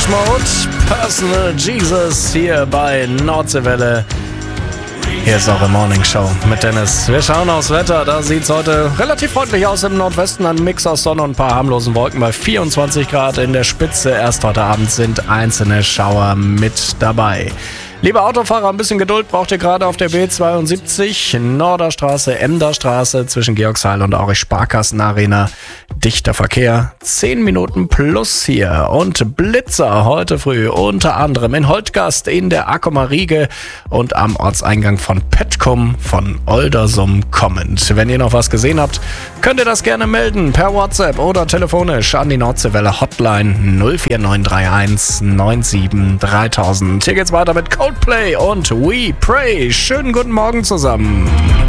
Depeche Mode, Personal Jesus hier bei Nordseewelle. Hier ist eure Morning Show mit Dennis. Wir schauen aufs Wetter. Da sieht es heute relativ freundlich aus im Nordwesten. Ein Mix aus Sonne und ein paar harmlosen Wolken bei 24 Grad in der Spitze. Erst heute Abend sind einzelne Schauer mit dabei. Liebe Autofahrer, ein bisschen Geduld braucht ihr gerade auf der B72, Norderstraße, Emderstraße zwischen Georgsheil und Aurich Sparkassenarena. Dichter Verkehr, 10 Minuten plus hier. Und Blitzer heute früh unter anderem in Holtgast, in der Ackumer Riege und am Ortseingang von Petkum von Oldersum kommend. Wenn ihr noch was gesehen habt, könnt ihr das gerne melden per WhatsApp oder telefonisch an die Nordseewelle Hotline 04931 97 3000. Hier geht's weiter mit Coldplay und We Pray. Schönen guten Morgen zusammen.